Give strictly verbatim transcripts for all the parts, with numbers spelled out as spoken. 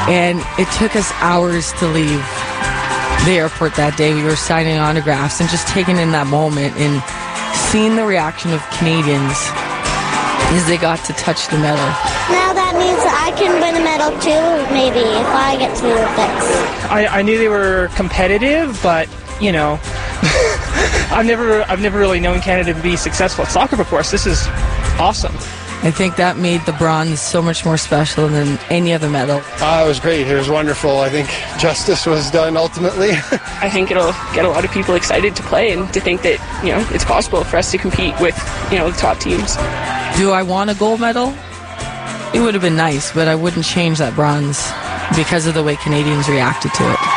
And it took us hours to leave the airport that day. We were signing autographs and just taking in that moment and seeing the reaction of Canadians as they got to touch the medal. Now that means I can win a medal too, maybe, if I get to the Olympics. I, I knew they were competitive, but, you know, I've never I've never really known Canada to be successful at soccer before, so this is awesome. I think that made the bronze so much more special than any other medal. Uh, it was great. It was wonderful. I think justice was done ultimately. I think it'll get a lot of people excited to play and to think that, you know, it's possible for us to compete with, you know, the top teams. Do I want a gold medal? It would have been nice, but I wouldn't change that bronze because of the way Canadians reacted to it.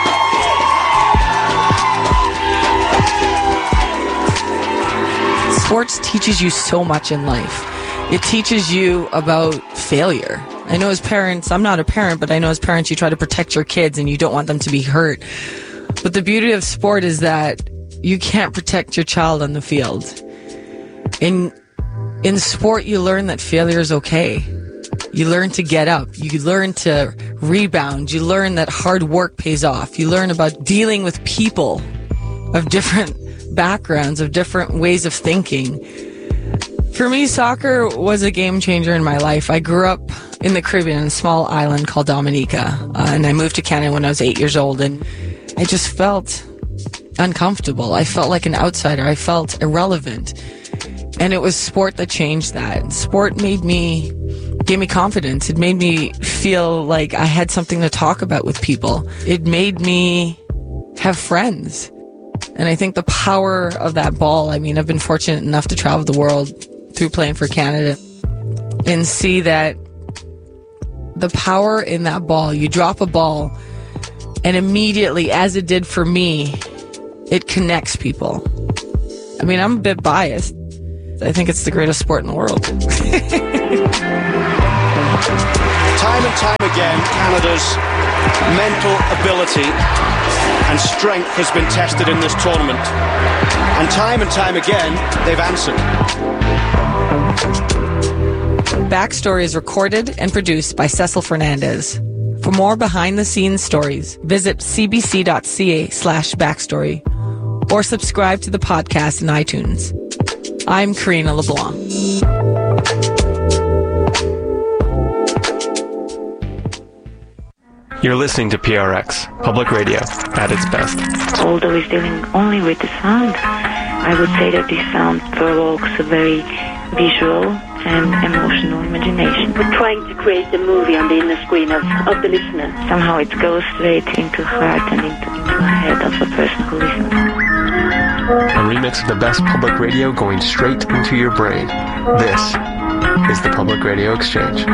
Sports teaches you so much in life. It teaches you about failure. I know as parents, I'm not a parent, but I know as parents you try to protect your kids and you don't want them to be hurt. But the beauty of sport is that you can't protect your child on the field. In, in sport, you learn that failure is okay. You learn to get up. You learn to rebound. You learn that hard work pays off. You learn about dealing with people of different backgrounds, of different ways of thinking. For me, soccer was a game changer in my life. I grew up in the Caribbean, in a small island called Dominica, uh, and I moved to Canada when I was eight years old, and I just felt uncomfortable. I felt like an outsider. I felt irrelevant. And it was sport that changed that. Sport made me, gave me confidence. It made me feel like I had something to talk about with people. It made me have friends. And I think the power of that ball, I mean, I've been fortunate enough to travel the world through playing for Canada and see that the power in that ball, you drop a ball and immediately, as it did for me, it connects people. I mean, I'm a bit biased. I think it's the greatest sport in the world. Time and time again, Canada's mental ability and strength has been tested in this tournament. And time and time again, they've answered. Backstory is recorded and produced by Cecil Fernandez. For more behind-the-scenes stories, visit cbc.ca slash backstory or subscribe to the podcast in iTunes. I'm Karina LeBlanc. You're listening to P R X, public radio, at its best. Although he's dealing only with the sound, I would say that this sound provokes a very visual and emotional imagination. We're trying to create a movie on the inner screen of, of the listener. Somehow it goes straight into the heart and into, into the head of a person who listens. A remix of the best public radio going straight into your brain. This is the Public Radio Exchange.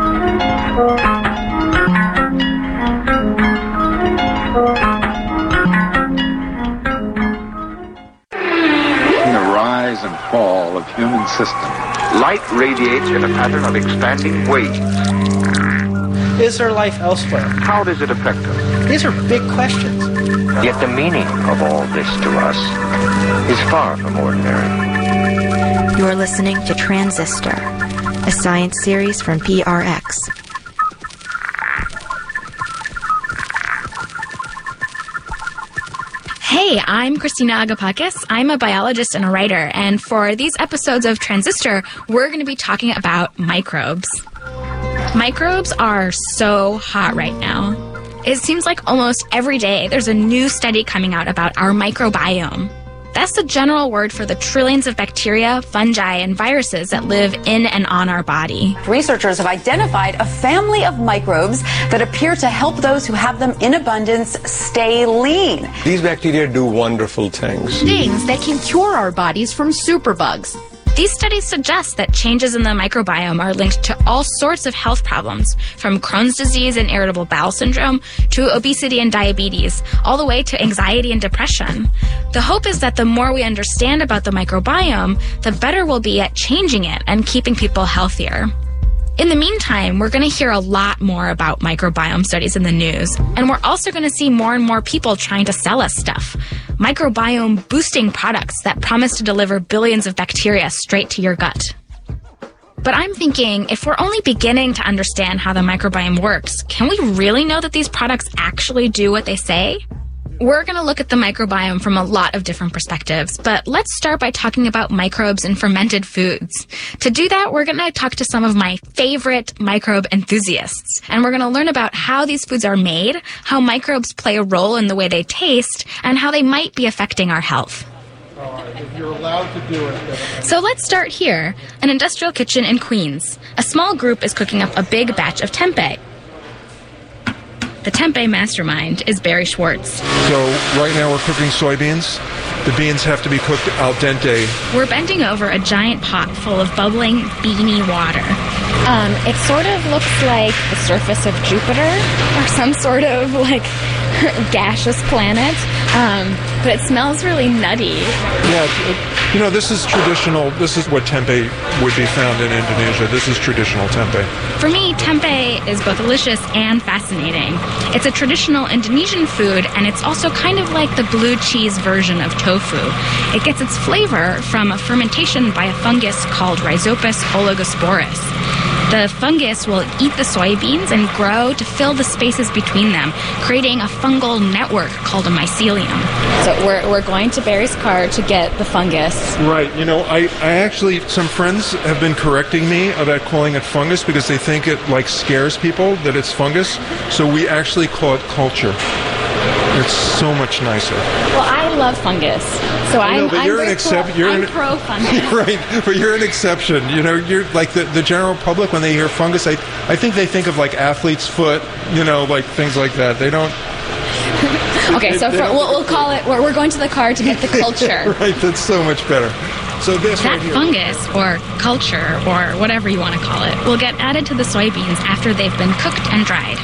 And fall of human systems. Light radiates in a pattern of expanding waves. Is there life elsewhere? How does it affect us? These are big questions. Yet the meaning of all this to us is far from ordinary. You're listening to Transistor, a science series from P R X. Hey, I'm Christina Agapakis. I'm a biologist and a writer, and for these episodes of Transistor, we're going to be talking about microbes. Microbes are so hot right now. It seems like almost every day there's a new study coming out about our microbiome. That's the general word for the trillions of bacteria, fungi, and viruses that live in and on our body. Researchers have identified a family of microbes that appear to help those who have them in abundance stay lean. These bacteria do wonderful things. Things that can cure our bodies from superbugs. These studies suggest that changes in the microbiome are linked to all sorts of health problems, from Crohn's disease and irritable bowel syndrome to obesity and diabetes, all the way to anxiety and depression. The hope is that the more we understand about the microbiome, the better we'll be at changing it and keeping people healthier. In the meantime, we're going to hear a lot more about microbiome studies in the news, and we're also going to see more and more people trying to sell us stuff. Microbiome boosting products that promise to deliver billions of bacteria straight to your gut. But I'm thinking, if we're only beginning to understand how the microbiome works, can we really know that these products actually do what they say? We're going to look at the microbiome from a lot of different perspectives, but let's start by talking about microbes in fermented foods. To do that, we're going to talk to some of my favorite microbe enthusiasts, and we're going to learn about how these foods are made, how microbes play a role in the way they taste, and how they might be affecting our health. All right, if you're allowed to do it. So let's start here, an industrial kitchen in Queens. A small group is cooking up a big batch of tempeh. The tempeh mastermind is Barry Schwartz. So right now we're cooking soybeans. The beans have to be cooked al dente. We're bending over a giant pot full of bubbling, beany water. Um, it sort of looks like the surface of Jupiter or some sort of like gaseous planet, um, but it smells really nutty. Yeah, it, you know, this is traditional. This is what tempeh would be found in Indonesia. This is traditional tempeh. For me, tempeh is both delicious and fascinating. It's a traditional Indonesian food, and it's also kind of like the blue cheese version of tofu. It gets its flavor from a fermentation by a fungus called Rhizopus oligosporus. The fungus will eat the soybeans and grow to fill the spaces between them, creating a fungal network called a mycelium. So we're, we're going to Barry's car to get the fungus. Right. You know, I, I actually, some friends have been correcting me about calling it fungus because they think it, like, scares people that it's fungus. So we actually call it culture. It's so much nicer. Well, I love fungus, so I know, I'm, but I'm you're very an excep- pro, you're I'm an, pro fungus. Right, but you're an exception. You know, you're like the, the general public, when they hear fungus, I, I think they think of like athlete's foot, you know, like things like that. They don't... Okay, they, so they for, don't we'll, we'll call it, we're, we're going to the car to get the culture. Right, that's so much better. So this that right here. fungus, or culture, or whatever you want to call it, will get added to the soybeans after they've been cooked and dried.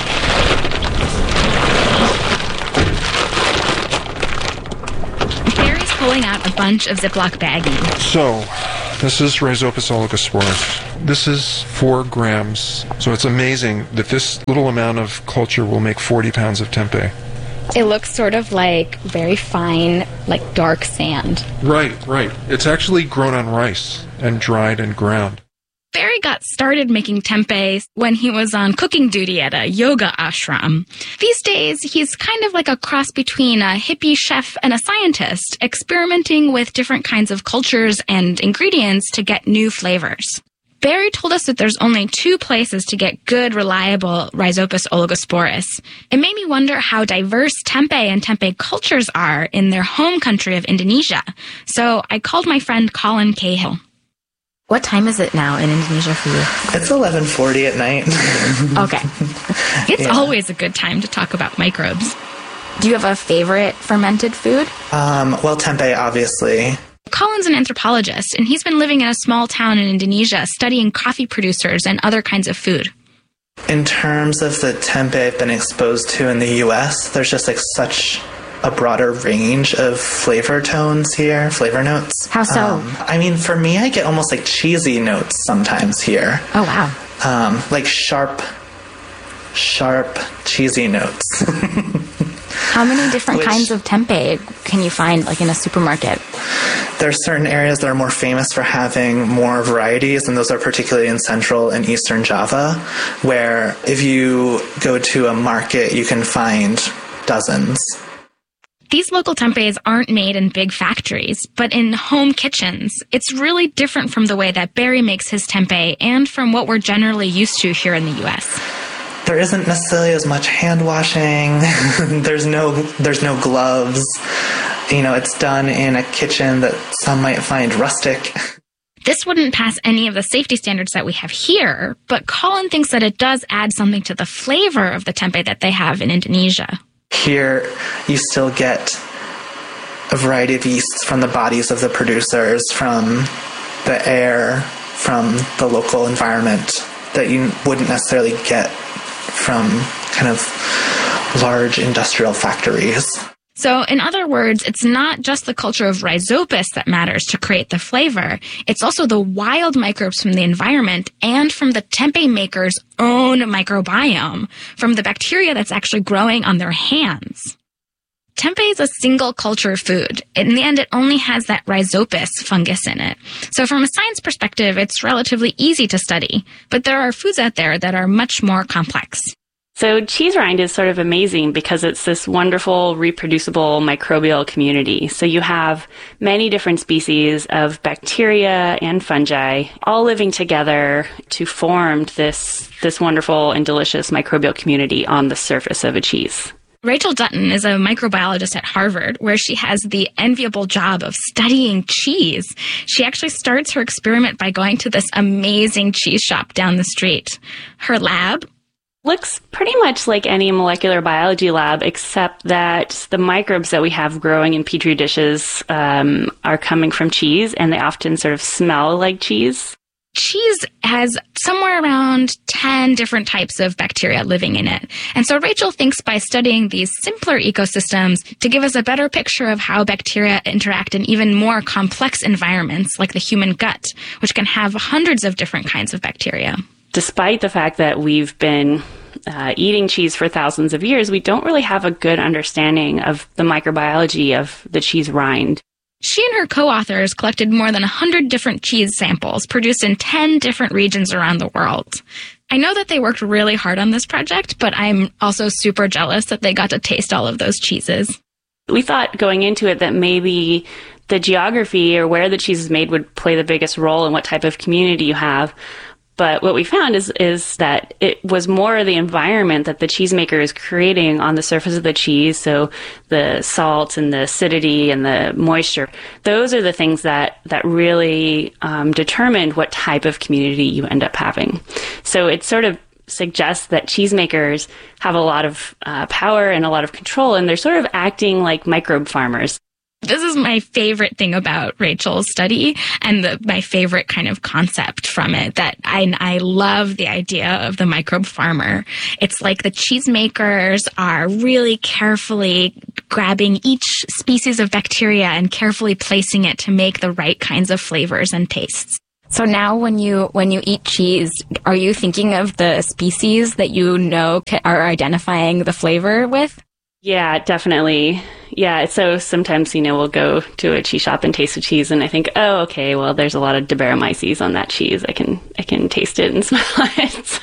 Barry's pulling out a bunch of Ziploc baggies. So, this is Rhizopus oligosporus. This is four grams. So it's amazing that this little amount of culture will make forty pounds of tempeh. It looks sort of like very fine, like dark sand. Right, right. It's actually grown on rice and dried and ground. Barry got started making tempeh when he was on cooking duty at a yoga ashram. These days, he's kind of like a cross between a hippie chef and a scientist, experimenting with different kinds of cultures and ingredients to get new flavors. Barry told us that there's only two places to get good, reliable Rhizopus oligosporus. It made me wonder how diverse tempeh and tempeh cultures are in their home country of Indonesia. So I called my friend Colin Cahill. What time is it now in Indonesia for you? It's eleven forty at night. Okay. It's yeah. always a good time to talk about microbes. Do you have a favorite fermented food? Um, well, tempeh, obviously. Colin's an anthropologist, and he's been living in a small town in Indonesia studying coffee producers and other kinds of food. In terms of the tempeh I've been exposed to in the U S, there's just like such a broader range of flavor tones here, flavor notes. How so? Um, I mean, for me, I get almost like cheesy notes sometimes here. Oh, wow. Um, like sharp, sharp, cheesy notes. How many different Which, kinds of tempeh can you find, like, in a supermarket? There are certain areas that are more famous for having more varieties, and those are particularly in Central and Eastern Java, where if you go to a market, you can find dozens. These local tempehs aren't made in big factories, but in home kitchens. It's really different from the way that Barry makes his tempeh and from what we're generally used to here in the U S. There isn't necessarily as much hand washing. there's no there's no gloves. You know, it's done in a kitchen that some might find rustic. This wouldn't pass any of the safety standards that we have here, but Colin thinks that it does add something to the flavor of the tempeh that they have in Indonesia. Here, you still get a variety of yeasts from the bodies of the producers, from the air, from the local environment that you wouldn't necessarily get from kind of large industrial factories. So, in other words, it's not just the culture of Rhizopus that matters to create the flavor. It's also the wild microbes from the environment and from the tempeh maker's own microbiome, from the bacteria that's actually growing on their hands. Tempeh is a single culture food. In the end, it only has that rhizopus fungus in it. So from a science perspective, it's relatively easy to study. But there are foods out there that are much more complex. So cheese rind is sort of amazing because it's this wonderful, reproducible microbial community. So you have many different species of bacteria and fungi all living together to form this, this wonderful and delicious microbial community on the surface of a cheese. Rachel Dutton is a microbiologist at Harvard, where she has the enviable job of studying cheese. She actually starts her experiment by going to this amazing cheese shop down the street. Her lab looks pretty much like any molecular biology lab, except that the microbes that we have growing in Petri dishes um, are coming from cheese, and they often sort of smell like cheese. Cheese has somewhere around ten different types of bacteria living in it. And so Rachel thinks by studying these simpler ecosystems to give us a better picture of how bacteria interact in even more complex environments like the human gut, which can have hundreds of different kinds of bacteria. Despite the fact that we've been uh, eating cheese for thousands of years, we don't really have a good understanding of the microbiology of the cheese rind. She and her co-authors collected more than one hundred different cheese samples produced in ten different regions around the world. I know that they worked really hard on this project, but I'm also super jealous that they got to taste all of those cheeses. We thought going into it that maybe the geography or where the cheese is made would play the biggest role in what type of community you have. But what we found is is that it was more the environment that the cheesemaker is creating on the surface of the cheese. So the salt and the acidity and the moisture, those are the things that, that really um, determined what type of community you end up having. So it sort of suggests that cheesemakers have a lot of uh, power and a lot of control, and they're sort of acting like microbe farmers. This is my favorite thing about Rachel's study and the, my favorite kind of concept from it, that I, I love the idea of the microbe farmer. It's like the cheesemakers are really carefully grabbing each species of bacteria and carefully placing it to make the right kinds of flavors and tastes. So now when you when you eat cheese, are you thinking of the species that you know are identifying the flavor with? Yeah, definitely. Yeah, so sometimes, you know, we'll go to a cheese shop and taste the cheese, and I think, oh, okay, well, there's a lot of Deberomyces on that cheese. I can I can taste it and smell it.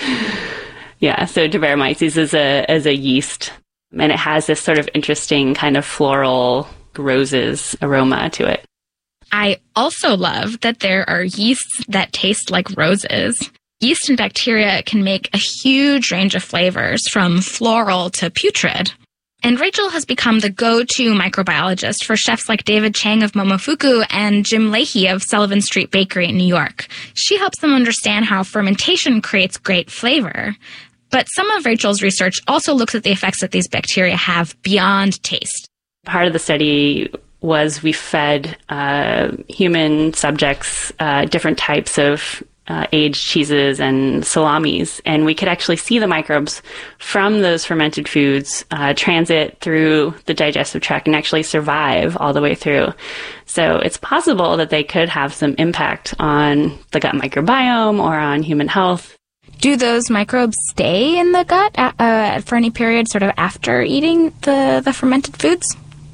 Yeah, so Deberomyces is a is a yeast, and it has this sort of interesting kind of floral roses aroma to it. I also love that there are yeasts that taste like roses. Yeast and bacteria can make a huge range of flavors, from floral to putrid. And Rachel has become the go-to microbiologist for chefs like David Chang of Momofuku and Jim Leahy of Sullivan Street Bakery in New York. She helps them understand how fermentation creates great flavor. But some of Rachel's research also looks at the effects that these bacteria have beyond taste. Part of the study was we fed uh, human subjects uh, different types of Uh, aged cheeses and salamis, and we could actually see the microbes from those fermented foods uh, transit through the digestive tract and actually survive all the way through. So it's possible that they could have some impact on the gut microbiome or on human health. Do those microbes stay in the gut uh, for any period sort of after eating the, the fermented foods?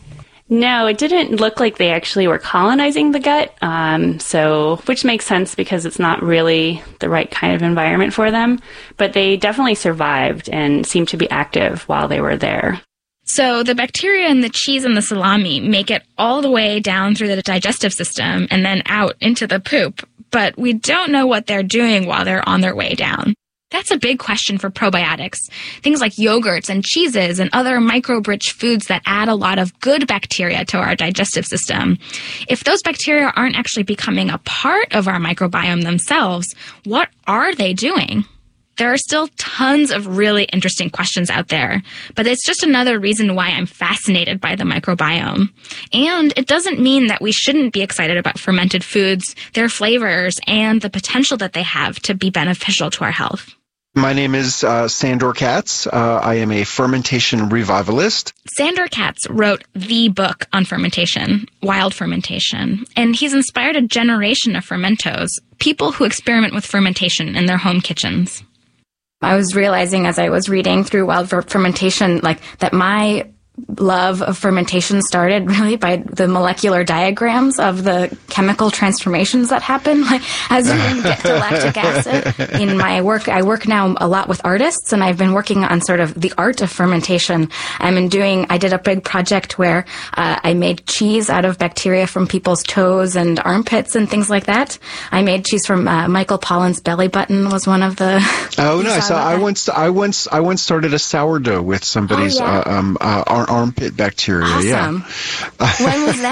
No, it didn't look like they actually were colonizing the gut, um, so which makes sense because it's not really the right kind of environment for them. But they definitely survived and seemed to be active while they were there. So the bacteria in the cheese and the salami make it all the way down through the digestive system and then out into the poop. But we don't know what they're doing while they're on their way down. That's a big question for probiotics. Things like yogurts and cheeses and other microbe-rich foods that add a lot of good bacteria to our digestive system. If those bacteria aren't actually becoming a part of our microbiome themselves, what are they doing? There are still tons of really interesting questions out there, but it's just another reason why I'm fascinated by the microbiome. And it doesn't mean that we shouldn't be excited about fermented foods, their flavors, and the potential that they have to be beneficial to our health. My name is uh, Sandor Katz. Uh, I am a fermentation revivalist. Sandor Katz wrote the book on fermentation, Wild Fermentation, and he's inspired a generation of fermentos, people who experiment with fermentation in their home kitchens. I was realizing as I was reading through Wild Fermentation, like that my love of fermentation started really by the molecular diagrams of the chemical transformations that happen like as you get to lactic acid. In my work, I work now a lot with artists, and I've been working on sort of the art of fermentation. I'm in doing, I did a big project where uh, I made cheese out of bacteria from people's toes and armpits and things like that. I made cheese from uh, Michael Pollan's belly button was one of the. Oh, nice. I, I once, I once, I once started a sourdough with somebody's oh, yeah. uh, um, uh, armpit bacteria. Awesome. Yeah. When was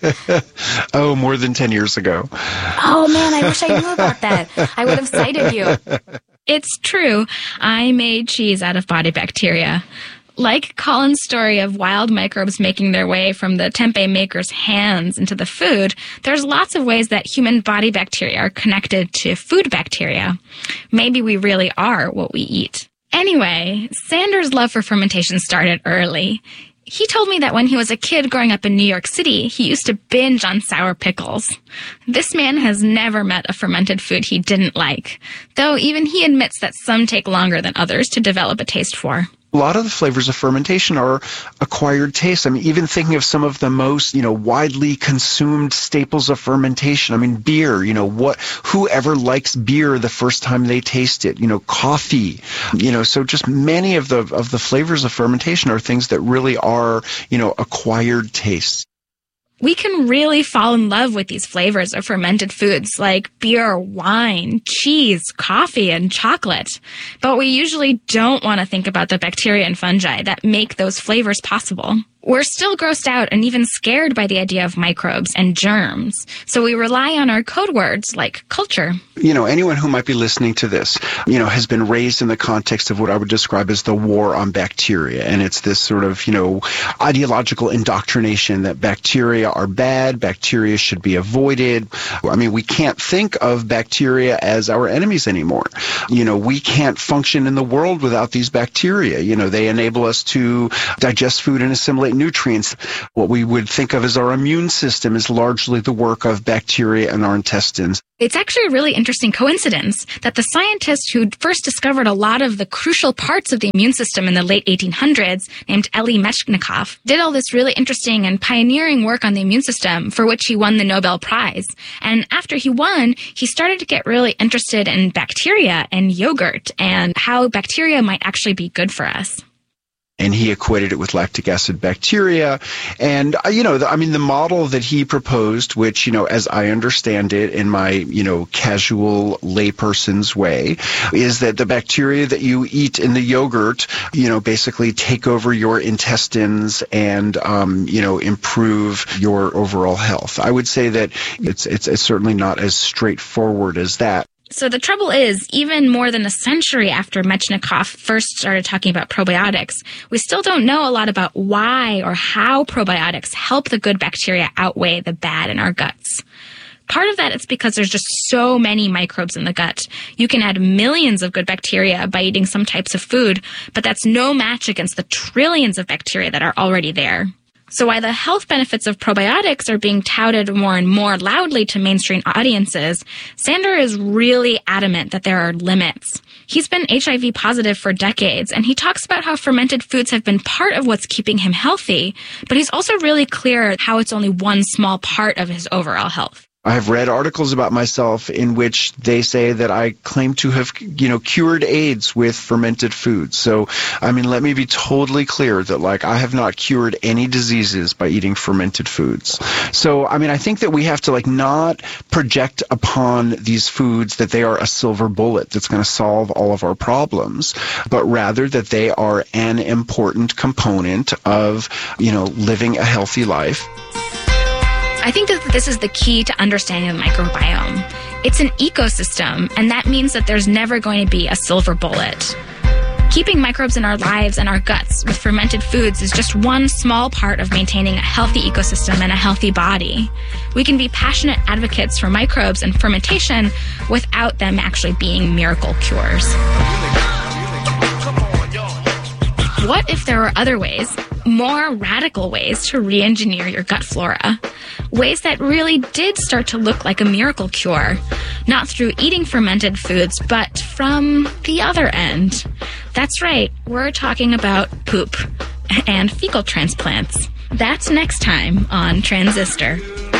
that? Oh, more than ten years ago. Oh man, I wish I knew about that. I would have cited you. It's true. I made cheese out of body bacteria. Like Colin's story of wild microbes making their way from the tempeh maker's hands into the food, there's lots of ways that human body bacteria are connected to food bacteria. Maybe we really are what we eat. Anyway, Sander's love for fermentation started early. He told me that when he was a kid growing up in New York City, he used to binge on sour pickles. This man has never met a fermented food he didn't like, though even he admits that some take longer than others to develop a taste for. A lot of the flavors of fermentation are acquired tastes. I mean, even thinking of some of the most, you know, widely consumed staples of fermentation. I mean, beer, you know, what, whoever likes beer the first time they taste it, you know, coffee, you know, so just many of the, of the flavors of fermentation are things that really are, you know, acquired tastes. We can really fall in love with these flavors of fermented foods like beer, wine, cheese, coffee, and chocolate. But we usually don't want to think about the bacteria and fungi that make those flavors possible. We're still grossed out and even scared by the idea of microbes and germs, so we rely on our code words like culture. You know, anyone who might be listening to this, you know, has been raised in the context of what I would describe as the war on bacteria, and it's this sort of, you know, ideological indoctrination that bacteria are bad, bacteria should be avoided. I mean, we can't think of bacteria as our enemies anymore. You know, we can't function in the world without these bacteria. You know, they enable us to digest food and assimilate nutrients. What we would think of as our immune system is largely the work of bacteria in our intestines. It's actually a really interesting coincidence that the scientist who first discovered a lot of the crucial parts of the immune system in the late eighteen hundreds, named Elie Metchnikoff, did all this really interesting and pioneering work on the immune system for which he won the Nobel Prize. And after he won, he started to get really interested in bacteria and yogurt and how bacteria might actually be good for us. And he equated it with lactic acid bacteria. And, uh, you know, the, I mean, the model that he proposed, which, you know, as I understand it in my, you know, casual layperson's way, is that the bacteria that you eat in the yogurt, you know, basically take over your intestines and, um, you know, improve your overall health. I would say that it's, it's, it's certainly not as straightforward as that. So the trouble is, even more than a century after Metchnikoff first started talking about probiotics, we still don't know a lot about why or how probiotics help the good bacteria outweigh the bad in our guts. Part of that is because there's just so many microbes in the gut. You can add millions of good bacteria by eating some types of food, but that's no match against the trillions of bacteria that are already there. So while the health benefits of probiotics are being touted more and more loudly to mainstream audiences, Sander is really adamant that there are limits. He's been H I V positive for decades, and he talks about how fermented foods have been part of what's keeping him healthy, but he's also really clear how it's only one small part of his overall health. I have read articles about myself in which they say that I claim to have, you know, cured AIDS with fermented foods. So, I mean, let me be totally clear that, like, I have not cured any diseases by eating fermented foods. So, I mean, I think that we have to, like, not project upon these foods that they are a silver bullet that's going to solve all of our problems, but rather that they are an important component of, you know, living a healthy life. I think that this is the key to understanding the microbiome. It's an ecosystem, and that means that there's never going to be a silver bullet. Keeping microbes in our lives and our guts with fermented foods is just one small part of maintaining a healthy ecosystem and a healthy body. We can be passionate advocates for microbes and fermentation without them actually being miracle cures. What if there were other ways, more radical ways to re-engineer your gut flora? Ways that really did start to look like a miracle cure, not through eating fermented foods, but from the other end. That's right, we're talking about poop. and fecal transplants. That's next time on Transistor.